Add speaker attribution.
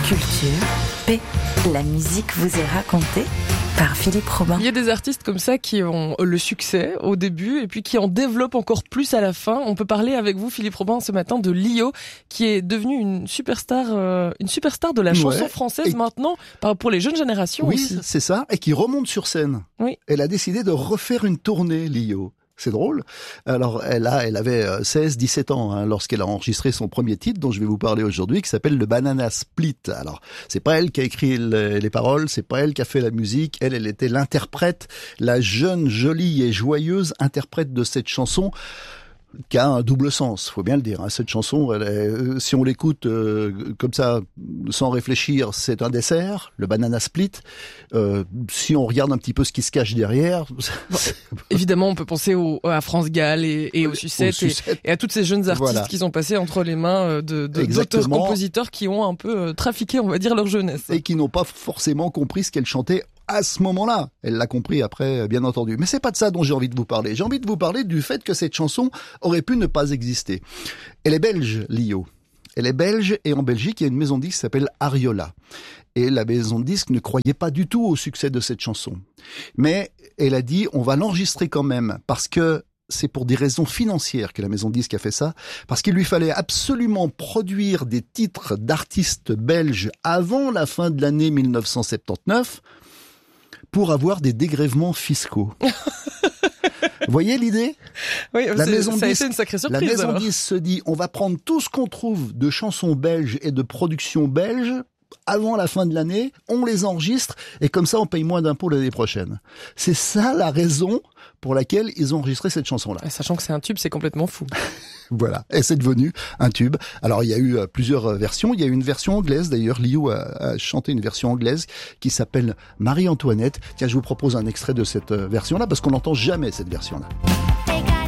Speaker 1: Culture, paix, la musique vous est racontée par Philippe Robin.
Speaker 2: Il y a des artistes comme ça qui ont le succès au début et puis qui en développent encore plus à la fin. On peut parler avec vous, Philippe Robin, ce matin de Lio, qui est devenue une superstar de la chanson française maintenant, pour les jeunes générations aussi.
Speaker 3: Oui, c'est ça, et qui remonte sur scène.
Speaker 2: Oui.
Speaker 3: Elle a décidé de refaire une tournée, Lio. C'est drôle. Alors, elle avait 16-17 ans lorsqu'elle a enregistré son premier titre dont je vais vous parler aujourd'hui, qui s'appelle le Banana Split. Alors, c'est pas elle qui a écrit les paroles, c'est pas elle qui a fait la musique. Elle était l'interprète, la jeune, jolie et joyeuse interprète de cette chanson, qui a un double sens, faut bien le dire. Cette chanson, si on l'écoute comme ça, sans réfléchir, c'est un dessert, le Banana Split. Si on regarde un petit peu ce qui se cache derrière...
Speaker 2: Évidemment, on peut penser à France Gall et aux Sucettes et à toutes ces jeunes artistes qui sont passés entre les mains d'auteurs-compositeurs qui ont un peu trafiqué, on va dire, leur jeunesse.
Speaker 3: Et qui n'ont pas forcément compris ce qu'elle chantait à ce moment-là. Elle l'a compris après, bien entendu. Mais c'est pas de ça dont j'ai envie de vous parler. J'ai envie de vous parler du fait que cette chanson aurait pu ne pas exister. Elle est belge, Lio. Elle est belge, et en Belgique, il y a une maison de disques qui s'appelle Ariola. Et la maison de disques ne croyait pas du tout au succès de cette chanson. Mais elle a dit, on va l'enregistrer quand même, parce que c'est pour des raisons financières que la maison de disques a fait ça, parce qu'il lui fallait absolument produire des titres d'artistes belges avant la fin de l'année 1979, pour avoir des dégrèvements fiscaux. Vous voyez l'idée ?
Speaker 2: Oui, ça a été une sacrée surprise.
Speaker 3: La maison de disques se dit, on va prendre tout ce qu'on trouve de chansons belges et de productions belges avant la fin de l'année, on les enregistre et comme ça on paye moins d'impôts l'année prochaine. C'est ça la raison pour laquelle ils ont enregistré cette chanson-là.
Speaker 2: Sachant que c'est un tube, c'est complètement fou.
Speaker 3: Voilà, et c'est devenu un tube. Alors il y a eu plusieurs versions, il y a eu une version anglaise d'ailleurs, Lio a chanté une version anglaise qui s'appelle Marie-Antoinette. Tiens, je vous propose un extrait de cette version-là parce qu'on n'entend jamais cette version-là.